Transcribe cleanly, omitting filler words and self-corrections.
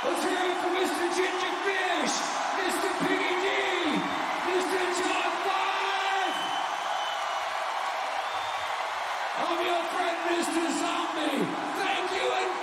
Let's hear it for Mr. Ginger Fish, Mr. Piggy D, Mr. John Five. I'm your friend, Mr. Zombie. Thank you and